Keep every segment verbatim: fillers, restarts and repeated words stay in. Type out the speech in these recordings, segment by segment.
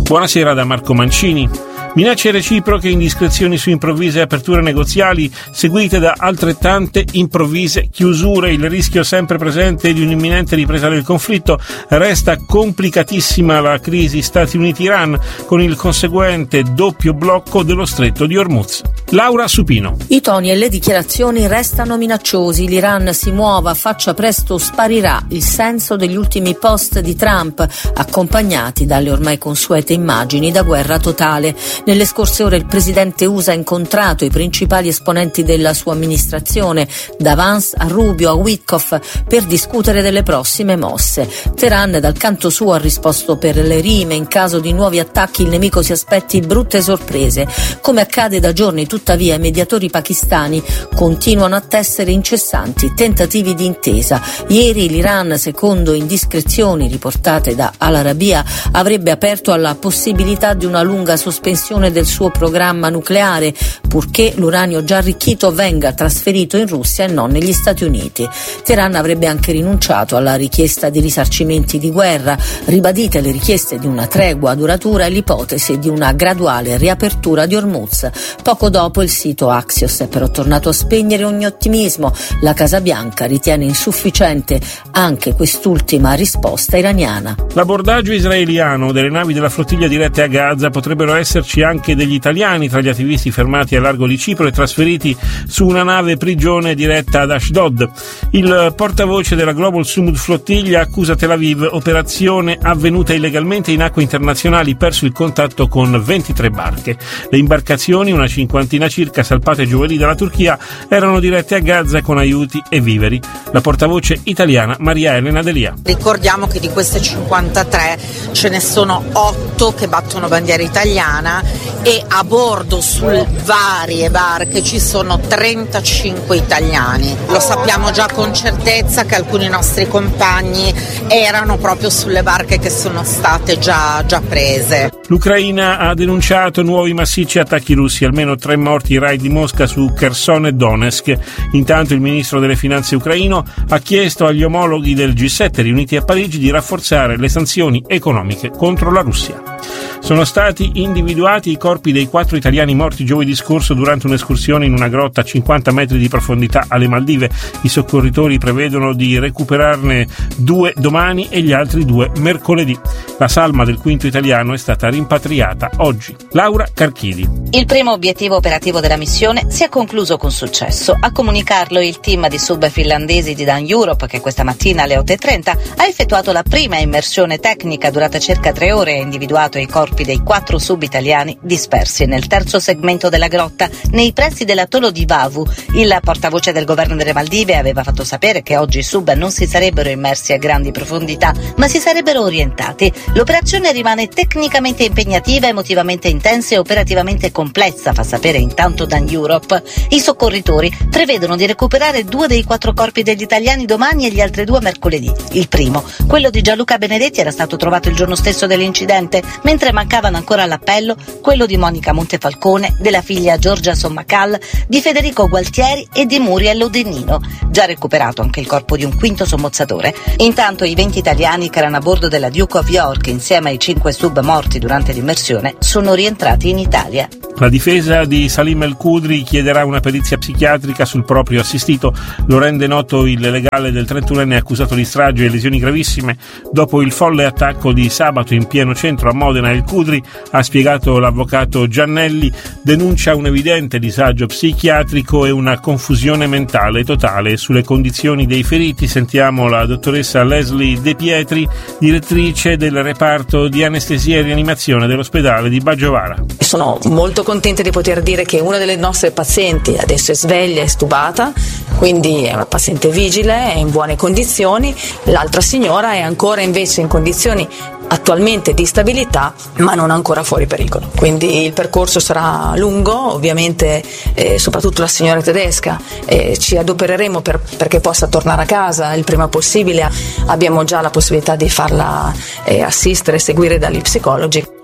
Buonasera da Marco Mancini. Minacce reciproche, indiscrezioni su improvvise aperture negoziali, seguite da altrettante improvvise chiusure. Il rischio sempre presente di un'imminente ripresa del conflitto. Resta complicatissima la crisi Stati Uniti-Iran, con il conseguente doppio blocco dello stretto di Hormuz. Laura Supino. I toni e le dichiarazioni restano minacciosi. L'Iran si muova, faccia presto, sparirà. Il senso degli ultimi post di Trump, accompagnati dalle ormai consuete immagini da guerra totale. Nelle scorse ore il presidente U S A ha incontrato i principali esponenti della sua amministrazione, da Vance a Rubio a Witkoff, per discutere delle prossime mosse. Teheran dal canto suo ha risposto per le rime. In caso di nuovi attacchi il nemico si aspetti brutte sorprese. Come accade da giorni, tuttavia, i mediatori pakistani continuano a tessere incessanti tentativi di intesa. Ieri l'Iran, secondo indiscrezioni riportate da Al Arabiya, avrebbe aperto alla possibilità di una lunga sospensione del suo programma nucleare, purché l'uranio già arricchito venga trasferito in Russia e non negli Stati Uniti. Teheran avrebbe anche rinunciato alla richiesta di risarcimenti di guerra, ribadite le richieste di una tregua duratura e l'ipotesi di una graduale riapertura di Hormuz. Poco dopo il sito Axios è però tornato a spegnere ogni ottimismo. La Casa Bianca ritiene insufficiente anche quest'ultima risposta iraniana. L'abordaggio israeliano delle navi della flottiglia dirette a Gaza, potrebbero esserci anche degli italiani tra gli attivisti fermati a largo di Cipro e trasferiti su una nave prigione diretta ad Ashdod. Il portavoce della Global Sumud Flottiglia accusa Tel Aviv operazione avvenuta illegalmente in acque internazionali, perso il contatto con ventitré barche. Le imbarcazioni, una cinquantina circa, salpate giovedì dalla Turchia, erano dirette a Gaza con aiuti e viveri. La portavoce italiana Maria Elena Delia. Ricordiamo che di queste cinquantatré ce ne sono otto che battono bandiera italiana e a bordo su varie barche ci sono trentacinque italiani. Lo sappiamo già con certezza che alcuni nostri compagni erano proprio sulle barche che sono state già, già prese. L'Ucraina ha denunciato nuovi massicci attacchi russi, almeno tre morti, raid di Mosca su Kherson e Donetsk. Intanto il ministro delle finanze ucraino ha chiesto agli omologhi del G sette riuniti a Parigi di rafforzare le sanzioni economiche contro la Russia. Sono stati individuati i corpi dei quattro italiani morti giovedì scorso durante un'escursione in una grotta a cinquanta metri di profondità alle Maldive. I soccorritori prevedono di recuperarne due domani e gli altri due mercoledì. La salma del quinto italiano è stata rimpatriata oggi. Laura Carchidi. Il primo obiettivo operativo della missione si è concluso con successo. A comunicarlo il team di sub finlandesi di Dan Europe, che questa mattina alle otto e trenta ha effettuato la prima immersione tecnica durata circa tre ore e ha individuato i corpi dei quattro sub italiani dispersi nel terzo segmento della grotta nei pressi dell'atollo di Vavu. Il portavoce del governo delle Maldive aveva fatto sapere che oggi i sub non si sarebbero immersi a grandi profondità, ma si sarebbero orientati. L'operazione rimane tecnicamente impegnativa, emotivamente intensa e operativamente complessa, fa sapere intanto Dan Europe. I soccorritori prevedono di recuperare due dei quattro corpi degli italiani domani e gli altri due mercoledì. Il primo, quello di Gianluca Benedetti, era stato trovato il giorno stesso dell'incidente, mentre mancavano ancora all'appello quello di Monica Montefalcone, della figlia Giorgia Sommacal, di Federico Gualtieri e di Muriel Dennino. Già recuperato anche il corpo di un quinto sommozzatore. Intanto i venti italiani che erano a bordo della Duke of York insieme ai cinque sub morti durante l'immersione sono rientrati in Italia. La difesa di Salim El Khudri chiederà una perizia psichiatrica sul proprio assistito. Lo rende noto il legale del trentunenne accusato di strage e lesioni gravissime dopo il folle attacco di sabato in pieno centro a Modena. El Khudri, ha spiegato l'avvocato Giannelli, denuncia un evidente disagio psichiatrico e una confusione mentale totale sulle condizioni dei feriti. Sentiamo la dottoressa Leslie De Pietri, direttrice del reparto di anestesia e rianimazione dell'ospedale di Baggiovara. Sono molto contenta di poter dire che una delle nostre pazienti adesso è sveglia e stubata, quindi è una paziente vigile, è in buone condizioni. L'altra signora è ancora invece in condizioni attualmente di stabilità, ma non ancora fuori pericolo. Quindi il percorso sarà lungo, ovviamente, eh, soprattutto la signora tedesca, eh, ci adopereremo per, perché possa tornare a casa il prima possibile. Abbiamo già la possibilità di farla eh, assistere e seguire dagli psicologi.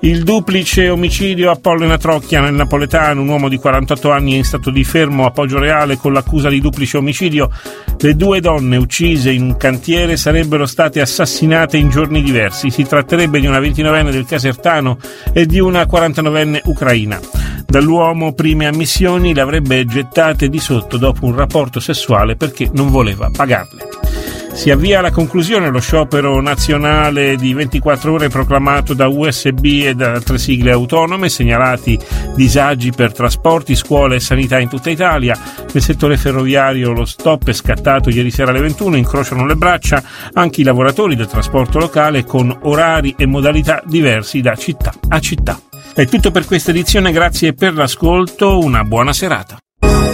Il duplice omicidio a Pollena Trocchia nel napoletano, un uomo di quarantotto anni è in stato di fermo a Poggio Reale con l'accusa di duplice omicidio. Le due donne uccise in un cantiere sarebbero state assassinate in giorni diversi. Si tratterebbe di una ventinovenne del Casertano e di una quarantanovenne ucraina. Dall'uomo prime ammissioni le avrebbe gettate di sotto dopo un rapporto sessuale perché non voleva pagarle. Si avvia alla conclusione lo sciopero nazionale di ventiquattro ore proclamato da U S B e da altre sigle autonome, segnalati disagi per trasporti, scuole e sanità in tutta Italia. Nel settore ferroviario lo stop è scattato ieri sera alle ventuno, incrociano le braccia anche i lavoratori del trasporto locale con orari e modalità diversi da città a città. È tutto per questa edizione, grazie per l'ascolto, una buona serata.